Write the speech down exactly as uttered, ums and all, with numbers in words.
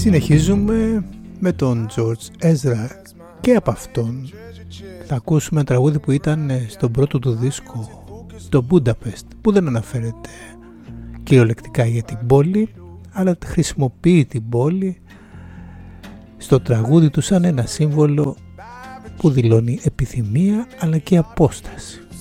Συνεχίζουμε με τον George Ezra και από αυτόν θα ακούσουμε ένα τραγούδι που ήταν στον πρώτο του δίσκο, το Budapest, που δεν αναφέρεται κυριολεκτικά για την πόλη, αλλά χρησιμοποιεί την πόλη στο τραγούδι του σαν ένα σύμβολο που δηλώνει επιθυμία αλλά και απόσταση.